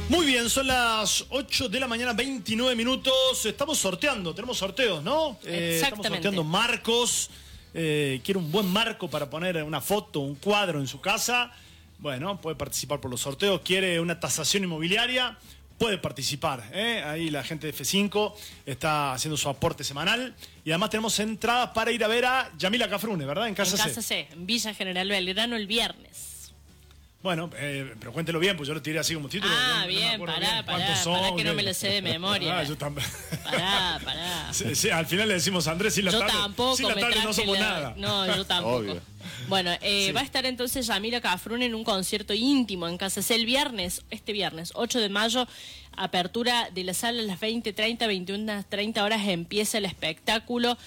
Muy bien, son las 8 de la mañana, 29 minutos. Estamos sorteando, tenemos sorteos, ¿no? Exactamente. Estamos sorteando marcos. Quiere un buen marco para poner una foto, un cuadro en su casa. Bueno, puede participar por los sorteos. Quiere una tasación inmobiliaria, puede participar. Ahí la gente de F5 está haciendo su aporte semanal. Y además tenemos entradas para ir a ver a Yamila Cafrune, ¿verdad? En Casa C, en Villa General Belgrano el viernes. Bueno, pero cuéntelo bien, pues yo lo tiré así como título. Bien, pará, que no me lo sé de memoria. Yo también. Pará. Sí, al final le decimos a Andrés, sin la Yo tarde, tampoco sin la tarde no somos nada. No, yo tampoco. Obvio. Bueno, Sí. va a estar entonces Yamila Cafrune en un concierto íntimo en Casa C el viernes, este viernes, 8 de mayo, apertura de la sala a las 20:30, 21:30 horas empieza el espectáculo.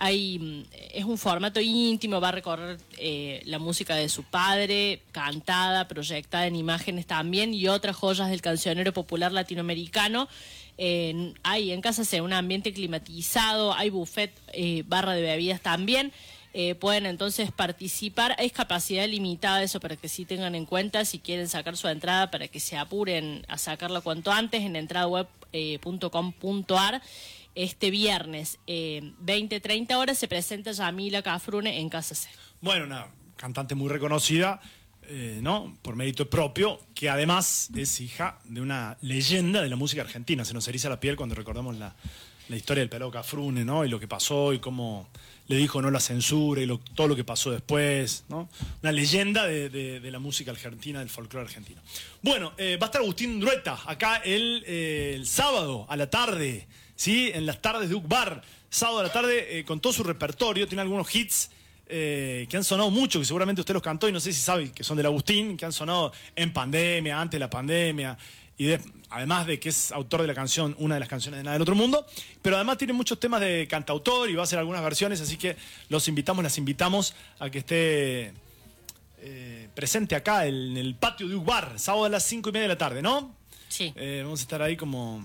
Es un formato íntimo, va a recorrer la música de su padre, cantada, proyectada en imágenes también, y otras joyas del cancionero popular latinoamericano. Hay en Casa C un ambiente climatizado, hay buffet, barra de bebidas también. Pueden entonces participar. Es capacidad limitada, eso para que sí tengan en cuenta. Si quieren sacar su entrada, para que se apuren a sacarla cuanto antes en entradaweb.com.ar. Este viernes, 20:30 horas, se presenta Yamila Cafrune en Casa C. Bueno, una cantante muy reconocida, ¿no? Por mérito propio, que además es hija de una leyenda de la música argentina. Se nos eriza la piel cuando recordamos la historia del Pelado Cafrune, ¿no? Y lo que pasó y cómo le dijo no la censura y todo lo que pasó después, ¿no? Una leyenda de la música argentina, del folclore argentino. Bueno, va a estar Agustín Drueta acá el sábado a la tarde, ¿sí? En las tardes de UCBAR, sábado a la tarde, con todo su repertorio. Tiene algunos hits que han sonado mucho, que seguramente usted los cantó y no sé si sabe que son del Agustín, que han sonado en pandemia, antes de la pandemia. Además de que es autor de la canción, una de las canciones de Nada del Otro Mundo, pero además tiene muchos temas de cantautor y va a hacer algunas versiones, así que las invitamos a que esté presente acá en el patio de UCBAR, sábado a las 5:30 de la tarde, ¿no? Sí. Vamos a estar ahí como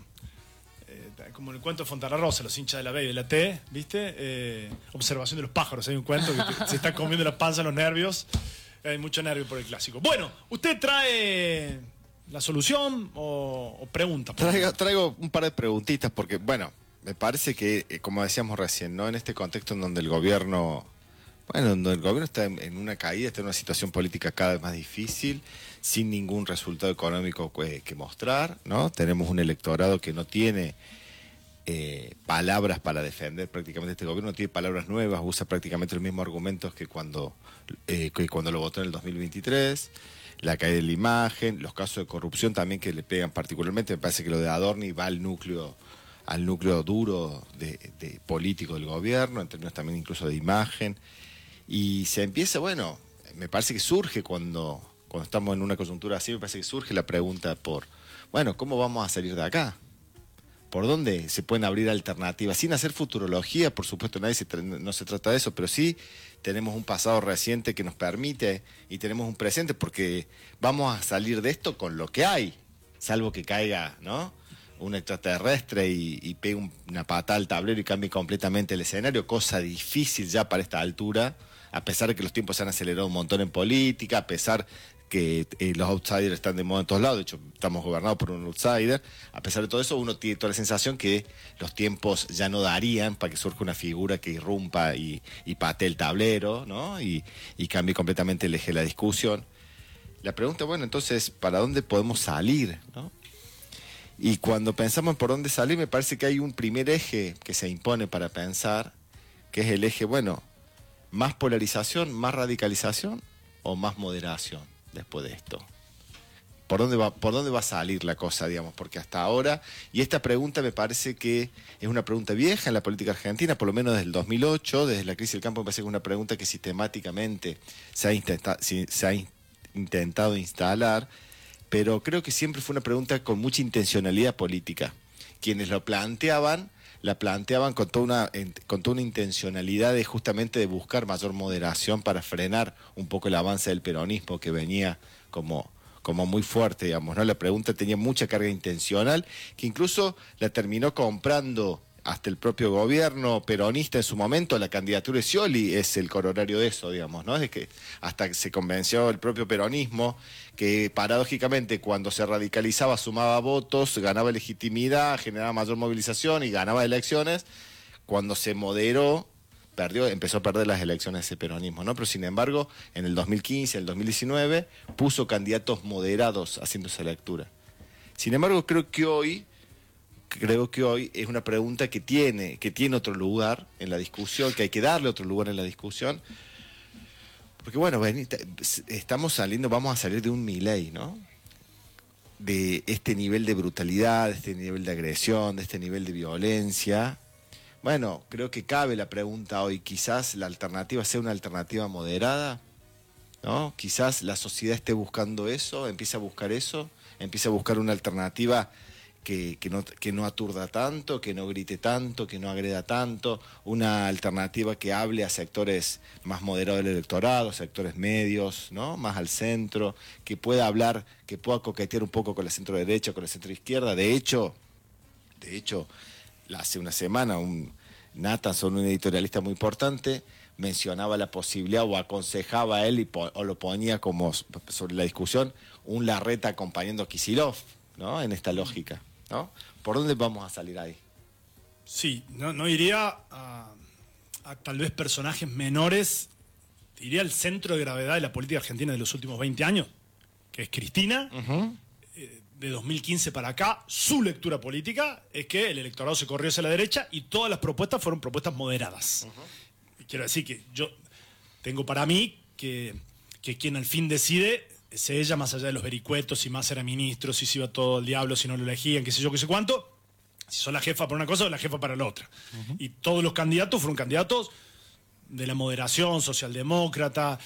en el cuento de Fontana Rosa, los hinchas de la B y de la T, ¿viste? Observación de los pájaros, hay un cuento que se está comiendo la panza, los nervios, hay mucho nervio por el clásico. Bueno, usted trae la solución o pregunta. Traigo un par de preguntitas porque, bueno, me parece que, como decíamos recién, ¿no? En este contexto en donde el gobierno está en una caída, está en una situación política cada vez más difícil, sin ningún resultado económico que mostrar, ¿no? Tenemos un electorado que no tiene palabras para defender prácticamente este gobierno, no tiene palabras nuevas, usa prácticamente los mismos argumentos que cuando lo votó en el 2023. La caída de la imagen, los casos de corrupción también que le pegan particularmente. Me parece que lo de Adorni va al núcleo duro de político del gobierno, en términos también incluso de imagen. Y se empieza, bueno, me parece que surge cuando estamos en una coyuntura así, me parece que surge la pregunta ¿cómo vamos a salir de acá? ¿Por dónde se pueden abrir alternativas? Sin hacer futurología, por supuesto, no se trata de eso, pero sí tenemos un pasado reciente que nos permite y tenemos un presente, porque vamos a salir de esto con lo que hay, salvo que caiga, ¿no?, un extraterrestre y pegue una patada al tablero y cambie completamente el escenario, cosa difícil ya para esta altura, a pesar de que los tiempos se han acelerado un montón en política, a pesar que los outsiders están de moda en todos lados. De hecho, estamos gobernados por un outsider. A pesar de todo eso, uno tiene toda la sensación que los tiempos ya no darían para que surja una figura que irrumpa y patee el tablero, ¿no? Y cambie completamente el eje de la discusión. La pregunta, entonces, ¿para dónde podemos salir, ¿no? Y cuando pensamos en por dónde salir, me parece que hay un primer eje que se impone para pensar, que es el eje, más polarización, más radicalización o más moderación después de esto. ¿Por dónde va a salir la cosa, digamos? Porque hasta ahora, y esta pregunta me parece que es una pregunta vieja en la política argentina, por lo menos desde el 2008, desde la crisis del campo, me parece que es una pregunta que sistemáticamente se ha intentado instalar, pero creo que siempre fue una pregunta con mucha intencionalidad política. Quienes la planteaban con toda una intencionalidad justamente de buscar mayor moderación para frenar un poco el avance del peronismo que venía como muy fuerte, digamos, ¿no? La pregunta tenía mucha carga intencional, que incluso la terminó comprando hasta el propio gobierno peronista en su momento, la candidatura de Scioli es el corolario de eso, digamos, ¿no? Es que hasta que se convenció el propio peronismo que paradójicamente cuando se radicalizaba sumaba votos, ganaba legitimidad, generaba mayor movilización y ganaba elecciones. Cuando se moderó, empezó a perder las elecciones ese peronismo, ¿no? Pero sin embargo, en el 2015, el 2019, puso candidatos moderados haciendo esa lectura. Sin embargo, creo que hoy es una pregunta que tiene otro lugar en la discusión, que hay que darle otro lugar en la discusión. Porque bueno, vamos a salir de un Milei, ¿no? De este nivel de brutalidad, de este nivel de agresión, de este nivel de violencia. Bueno, creo que cabe la pregunta hoy, quizás la alternativa sea una alternativa moderada, ¿no? Quizás la sociedad esté buscando eso, empieza a buscar una alternativa que no aturda tanto, que no grite tanto, que no agreda tanto, una alternativa que hable a sectores más moderados del electorado, sectores medios, ¿no? Más al centro, que pueda hablar, que pueda coquetear un poco con la centro derecha, con la centro izquierda. De hecho, hace una semana Nathanson, un editorialista muy importante, mencionaba la posibilidad o aconsejaba a él o lo ponía como sobre la discusión un Larreta acompañando a Kicillof, ¿no? En esta lógica, ¿no? ¿Por dónde vamos a salir ahí? Sí, no iría a tal vez personajes menores, iría al centro de gravedad de la política argentina de los últimos 20 años, que es Cristina. De 2015 para acá, su lectura política es que el electorado se corrió hacia la derecha y todas las propuestas fueron propuestas moderadas. Y quiero decir que yo tengo para mí que quien al fin decide es ella, más allá de los vericuetos, si más era ministro, si se iba todo al diablo, si no lo elegían, qué sé yo, qué sé cuánto, si son la jefa para una cosa o la jefa para la otra. Y todos los candidatos fueron candidatos de la moderación, socialdemócrata,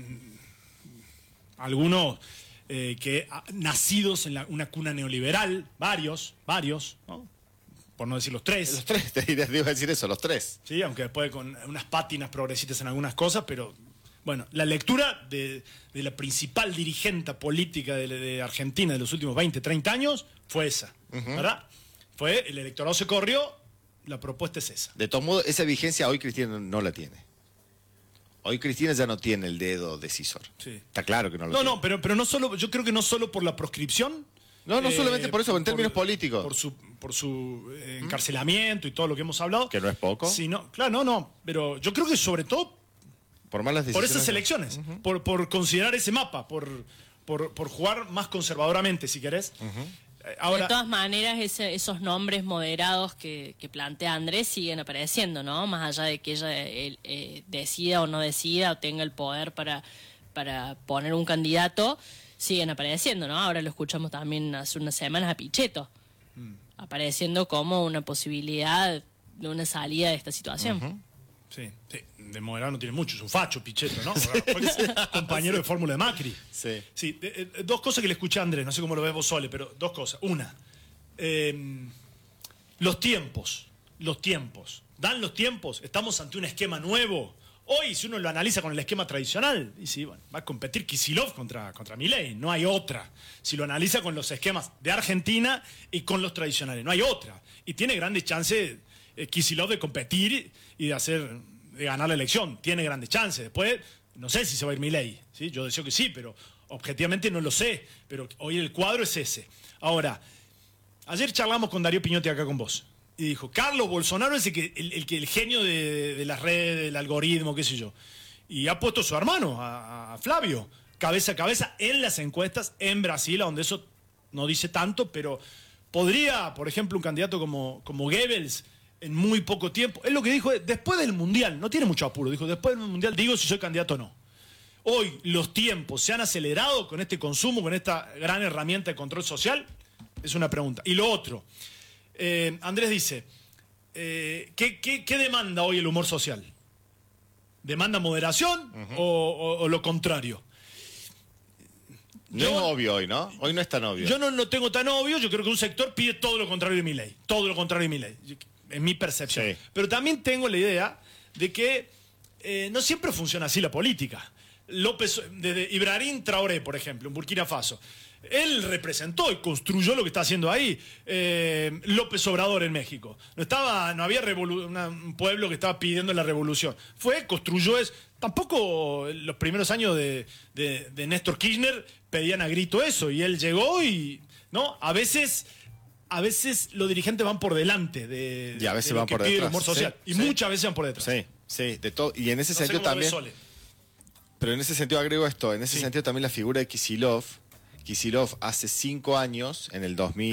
algunos nacidos en una cuna neoliberal, varios, ¿no? Por no decir los tres. Los tres, te iba a decir eso, los tres. Sí, aunque después con unas pátinas progresistas en algunas cosas, pero bueno, la lectura de la principal dirigente política de Argentina de los últimos 20, 30 años fue esa, ¿verdad? El electorado se corrió, la propuesta es esa. De todos modos, esa vigencia hoy Cristina no la tiene. Hoy Cristina ya no tiene el dedo decisor. Sí. Está claro que no lo tiene. No, pero no solo, yo creo que no solo por la proscripción. No solamente por eso, en términos políticos. Por su encarcelamiento y todo lo que hemos hablado. Que no es poco. Sino, claro, no, pero yo creo que sobre todo por malas decisiones. Por esas elecciones, por considerar ese mapa, por jugar más conservadoramente, si querés. Ahora, de todas maneras, esos nombres moderados que plantea Andrés siguen apareciendo, ¿no? Más allá de que ella decida o no decida o tenga el poder para poner un candidato, siguen apareciendo, ¿no? Ahora lo escuchamos también hace unas semanas a Pichetto, apareciendo como una posibilidad de una salida de esta situación. Sí, de moderado no tiene mucho, es un facho Pichetto, ¿no? Compañero de fórmula de Macri. Sí, dos cosas que le escuché a Andrés, no sé cómo lo ves vos, Sole, pero dos cosas. Una, los tiempos. ¿Dan los tiempos? ¿Estamos ante un esquema nuevo? Hoy, si uno lo analiza con el esquema tradicional, y sí, bueno, va a competir Kicillof contra Milei, no hay otra. Si lo analiza con los esquemas de Argentina y con los tradicionales, no hay otra. Y tiene grandes chances Kicillof de competir y de ganar la elección. Tiene grandes chances. Después, no sé si se va a ir Milei, ¿sí? Yo deseo que sí, pero objetivamente no lo sé. Pero hoy el cuadro es ese. Ahora, ayer charlamos con Darío Piñotti acá con vos. Y dijo, Carlos Bolsonaro es el genio de las redes, del algoritmo, qué sé yo. Y ha puesto a su hermano, a Flavio, cabeza a cabeza en las encuestas en Brasil, donde eso no dice tanto, pero podría, por ejemplo, un candidato como Goebbels, en muy poco tiempo. Es lo que dijo después del Mundial, no tiene mucho apuro, dijo, después del Mundial digo si soy candidato o no. Hoy los tiempos se han acelerado con este consumo, con esta gran herramienta de control social, es una pregunta. Y lo otro, Andrés dice, ¿qué demanda hoy el humor social? ¿Demanda moderación o lo contrario? No es obvio hoy, ¿no? Hoy no es tan obvio. Yo no lo tengo tan obvio, yo creo que un sector pide todo lo contrario de Milei, todo lo contrario de Milei. Es mi percepción. Sí. Pero también tengo la idea de que no siempre funciona así la política. Desde Ibrahim Traoré, por ejemplo, en Burkina Faso, Él representó y construyó lo que está haciendo ahí López Obrador en México. No había un pueblo que estaba pidiendo la revolución. Construyó eso. Tampoco los primeros años de Néstor Kirchner pedían a grito eso. Y él llegó y, ¿no? A veces los dirigentes van por delante y a veces de lo van que por pide el detrás. humor social. Sí, y sí. muchas veces van por detrás. Sí, de todo. Y en ese No sé sentido cómo lo ve también. Sole. Pero en ese sentido agrego esto, en ese sentido también la figura de Kicillof hace 5 años, en el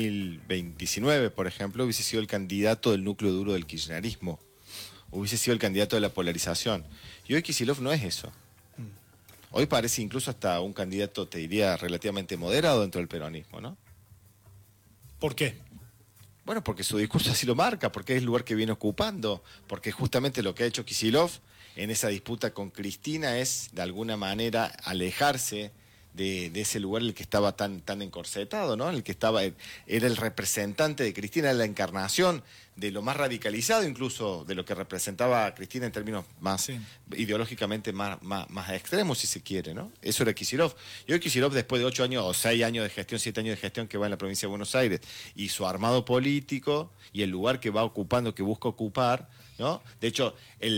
2019, por ejemplo, hubiese sido el candidato del núcleo duro del kirchnerismo, hubiese sido el candidato de la polarización. Y hoy Kicillof no es eso. Hoy parece incluso hasta un candidato, te diría, relativamente moderado dentro del peronismo, ¿no? ¿Por qué? Bueno, porque su discurso así lo marca, porque es el lugar que viene ocupando, porque justamente lo que ha hecho Kicillof en esa disputa con Cristina es, de alguna manera, alejarse de ese lugar en el que estaba tan encorsetado, ¿no? En el que era el representante de Cristina, era la encarnación de lo más radicalizado, incluso de lo que representaba a Cristina en términos más ideológicamente más extremos, si se quiere, ¿no? Eso era Kicillof. Y hoy Kicillof, después de 8 años o 6 años de gestión, 7 años de gestión que va en la provincia de Buenos Aires, y su armado político y el lugar que va ocupando, que busca ocupar, ¿no? De hecho,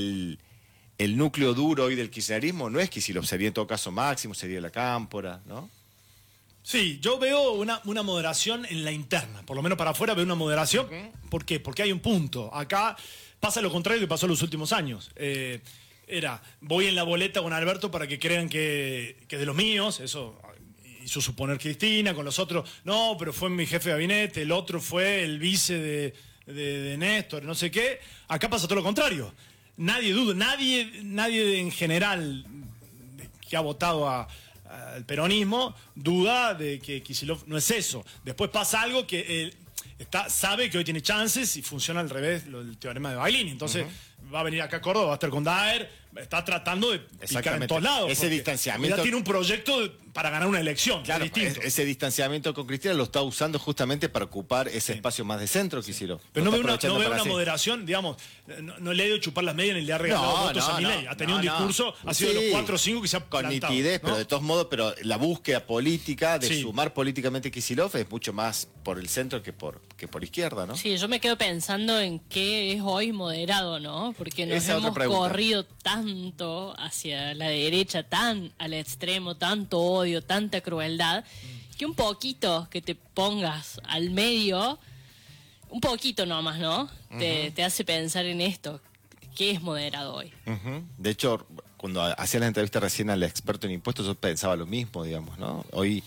el núcleo duro hoy del kirchnerismo no es Kicillof, sería en todo caso Máximo, sería la Cámpora, ¿no? Sí, yo veo una moderación en la interna, por lo menos para afuera veo una moderación. ¿Por qué? Porque hay un punto. Acá pasa lo contrario que pasó en los últimos años. Voy en la boleta con Alberto para que crean que es de los míos, eso hizo suponer Cristina, con los otros, no, pero fue mi jefe de gabinete, el otro fue el vice de Néstor, no sé qué. Acá pasa todo lo contrario. Nadie duda, nadie en general que ha votado al peronismo duda de que Kicillof no es eso. Después pasa algo que sabe que hoy tiene chances y funciona al revés el teorema de Bailini. Entonces va a venir acá a Córdoba, va a estar con Daer, está tratando de picar en todos lados. Ese distanciamiento. Ya tiene un proyecto para ganar una elección. Claro, distinto. ese distanciamiento con Cristina lo está usando justamente para ocupar ese espacio más de centro, Kicillof. Pero no veo una moderación, digamos, no le he ido chupar las medias ni le ha regalado votos a Milei. Ha tenido un discurso, ha sido de los 4 o 5 que se ha con plantado, nitidez, ¿no? pero de todos modos, pero la búsqueda política de sumar políticamente Kicillof es mucho más por el centro que por izquierda, ¿no? Sí, yo me quedo pensando en qué es hoy moderado, ¿no? Porque nos Esa hemos otra pregunta. corrido tanto hacia la derecha, tan al extremo, tanto odio, tanta crueldad, que un poquito que te pongas al medio, un poquito nomás, ¿no? Te hace pensar en esto. ¿Qué es moderado hoy? De hecho, cuando hacía la entrevista recién al experto en impuestos, yo pensaba lo mismo, digamos, ¿no?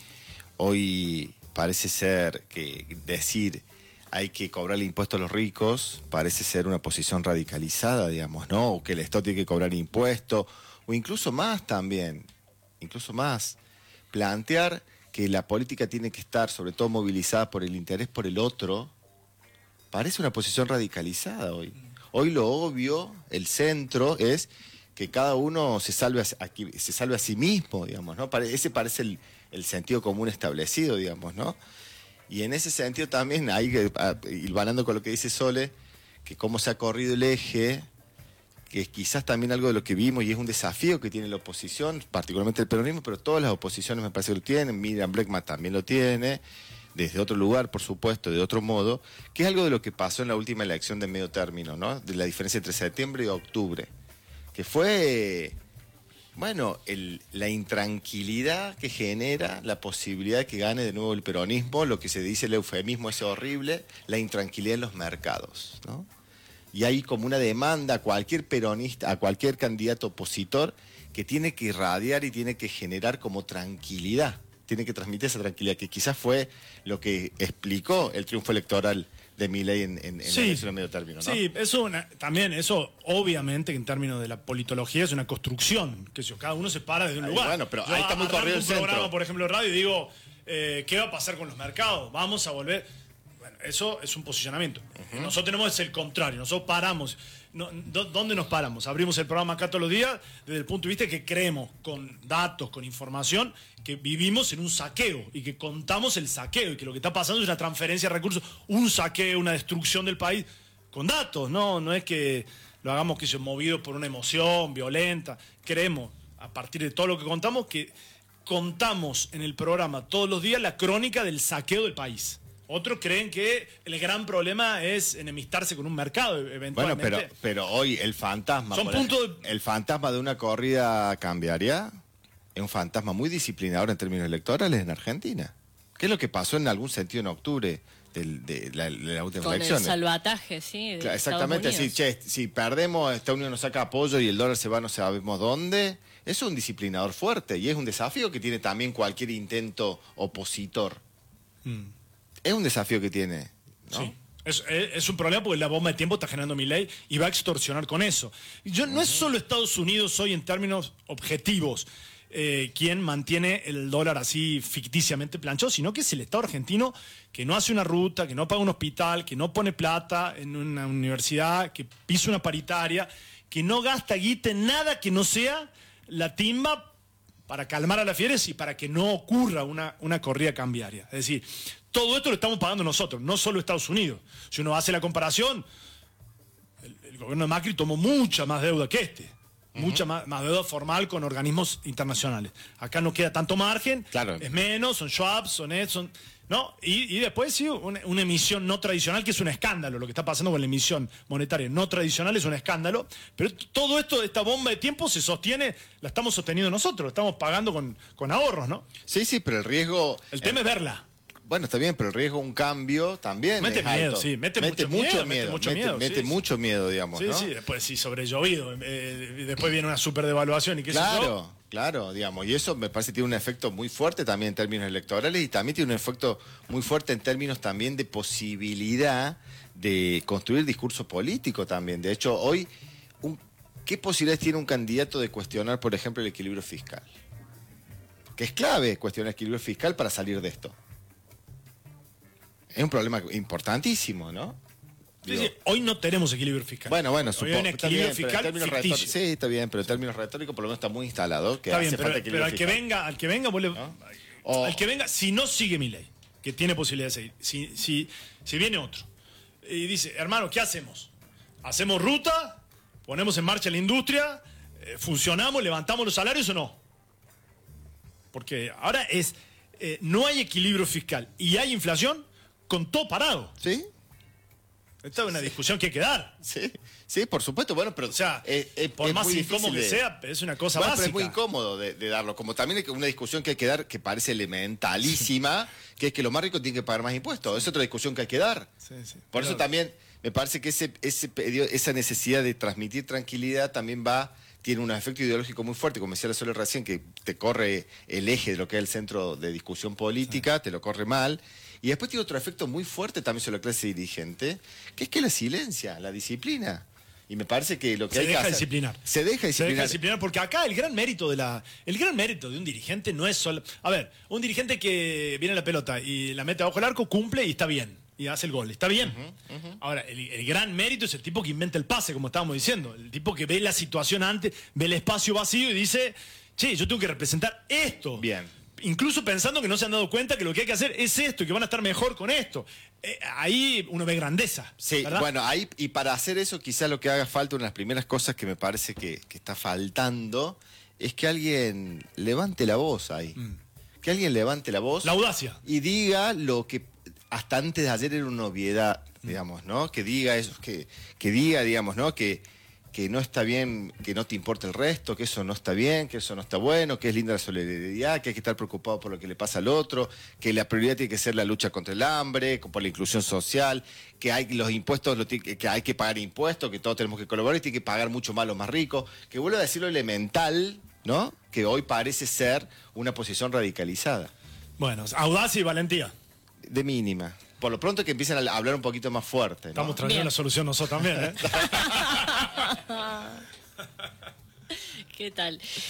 Hoy parece ser que decir hay que cobrarle impuestos a los ricos parece ser una posición radicalizada, digamos, ¿no? O que el Estado tiene que cobrar impuestos, o incluso más también, plantear que la política tiene que estar sobre todo movilizada por el interés por el otro, parece una posición radicalizada hoy. Hoy lo obvio, el centro, es que cada uno se salve a sí mismo, digamos, ¿no? Ese parece el sentido común establecido, digamos, ¿no? Y en ese sentido también, ahí hilvanando con lo que dice Sole, que cómo se ha corrido el eje, que es quizás también algo de lo que vimos y es un desafío que tiene la oposición, particularmente el peronismo, pero todas las oposiciones me parece que lo tienen, Miriam Bregman también lo tiene, desde otro lugar, por supuesto, de otro modo, que es algo de lo que pasó en la última elección de medio término, ¿no? De la diferencia entre septiembre y octubre, que fue, bueno, la intranquilidad que genera la posibilidad de que gane de nuevo el peronismo, lo que se dice el eufemismo ese horrible, la intranquilidad en los mercados, ¿no? Y hay como una demanda a cualquier peronista, a cualquier candidato opositor, que tiene que irradiar y tiene que generar como tranquilidad, tiene que transmitir esa tranquilidad, que quizás fue lo que explicó el triunfo electoral de Milei en la elección de medio término, ¿no? Sí, también eso obviamente en términos de la politología es una construcción, que cada uno se para desde un lugar. Bueno, pero yo ahí está muy corrido el un programa, centro. por ejemplo, de radio y digo, ¿qué va a pasar con los mercados? Vamos a volver. Bueno, eso es un posicionamiento. Nosotros tenemos el contrario, nosotros paramos. ¿Dónde nos paramos? Abrimos el programa acá todos los días desde el punto de vista que creemos con datos, con información, que vivimos en un saqueo y que contamos el saqueo y que lo que está pasando es una transferencia de recursos, un saqueo, una destrucción del país con datos. No es que lo hagamos movido por una emoción violenta. Creemos, a partir de todo lo que contamos, que contamos en el programa todos los días la crónica del saqueo del país. Otros creen que el gran problema es enemistarse con un mercado, eventualmente. Bueno, pero hoy el fantasma... Son puntos el fantasma de una corrida cambiaria es un fantasma muy disciplinador en términos electorales en Argentina. ¿Qué es lo que pasó en algún sentido en octubre de las últimas con elecciones? El salvataje, sí. Claro, exactamente, si perdemos, Estados Unidos nos saca apoyo y el dólar se va no sabemos dónde, eso es un disciplinador fuerte y es un desafío que tiene también cualquier intento opositor. Es un desafío que tiene, ¿no? Sí. Es un problema porque la bomba de tiempo está generando Milei y va a extorsionar con eso. No es solo Estados Unidos hoy en términos objetivos quien mantiene el dólar así ficticiamente planchado, sino que es el Estado argentino que no hace una ruta, que no paga un hospital, que no pone plata en una universidad, que pisa una paritaria, que no gasta guita en nada que no sea la timba para calmar a las fieras y para que no ocurra una corrida cambiaria. Es decir, todo esto lo estamos pagando nosotros, no solo Estados Unidos. Si uno hace la comparación, el gobierno de Macri tomó mucha más deuda que este. Mucha más deuda formal con organismos internacionales. Acá no queda tanto margen, claro. Es menos, son Schwab, son ¿no? Y después sí, una emisión no tradicional, que es un escándalo. Lo que está pasando con la emisión monetaria no tradicional es un escándalo. Pero todo esto, esta bomba de tiempo se sostiene, la estamos sosteniendo nosotros, la estamos pagando con ahorros, ¿no? Sí, pero el riesgo... El tema es verla. Bueno, está bien, pero el riesgo de un cambio también mete es miedo, alto. sí, mete mucho miedo. Mete mucho miedo, digamos, sí, ¿no? Sí, después sí, sobre llovido, después viene una super devaluación y qué sé yo. Claro, digamos, y eso me parece que tiene un efecto muy fuerte también en términos electorales y también tiene un efecto muy fuerte en términos también de posibilidad de construir discurso político también. De hecho, hoy, ¿qué posibilidades tiene un candidato de cuestionar, por ejemplo, el equilibrio fiscal? Que es clave cuestionar el equilibrio fiscal para salir de esto. Es un problema importantísimo, ¿no? Sí, hoy no tenemos equilibrio fiscal. Bueno, supongo. Hoy hay un equilibrio fiscal ficticio. Sí, está bien, pero en términos retóricos por lo menos está muy instalado. Que está bien, hace falta pero al que venga, ¿no? Al que venga, si no sigue Milei, que tiene posibilidad de seguir, si viene otro y dice, hermano, ¿qué hacemos? ¿Hacemos ruta? ¿Ponemos en marcha la industria? ¿Funcionamos? ¿Levantamos los salarios o no? Porque ahora no hay equilibrio fiscal y hay inflación con todo parado. ¿Sí? Esta es una discusión que hay que dar. Sí, por supuesto. Bueno, pero o sea, por más incómodo que sea, es una cosa básica. Pero es muy incómodo de darlo. Como también hay una discusión que hay que dar que parece elementalísima, que es que los más ricos tienen que pagar más impuestos. Es otra discusión que hay que dar. Por eso también me parece que esa necesidad de transmitir tranquilidad también tiene un efecto ideológico muy fuerte, como decía la Sole recién, que te corre el eje de lo que es el centro de discusión política, te lo corre mal. Y después tiene otro efecto muy fuerte también sobre la clase dirigente, que es que la silencia, la disciplina. Y me parece que lo que hay que hacer... Se deja disciplinar porque acá el gran mérito de un dirigente no es solo... A ver, un dirigente que viene a la pelota y la mete abajo el arco, cumple y está bien. Y hace el gol, está bien. Ahora, el gran mérito es el tipo que inventa el pase, como estábamos diciendo. El tipo que ve la situación antes, ve el espacio vacío y dice, che, yo tengo que representar esto. Bien. Incluso pensando que no se han dado cuenta que lo que hay que hacer es esto y que van a estar mejor con esto. Ahí uno ve grandeza. Sí, ¿verdad? Bueno, ahí, y para hacer eso quizás lo que haga falta, una de las primeras cosas que me parece que está faltando, es que alguien levante la voz ahí. Que alguien levante la voz. La audacia. Y diga lo que hasta antes de ayer era una obviedad, digamos, ¿no? Que diga eso, que diga, digamos, ¿no? Que no está bien, que no te importa el resto, que eso no está bien, que eso no está bueno, que es linda la solidaridad, que hay que estar preocupado por lo que le pasa al otro, que la prioridad tiene que ser la lucha contra el hambre, por la inclusión social, que hay los impuestos, que hay que pagar impuestos, que todos tenemos que colaborar y tiene que pagar mucho más los más ricos, que vuelvo a decir lo elemental, ¿no? Que hoy parece ser una posición radicalizada. Bueno, audacia y valentía. De mínima. Por lo pronto que empiecen a hablar un poquito más fuerte, ¿no? Estamos trayendo la solución nosotros también, ¿eh? ¿Qué tal?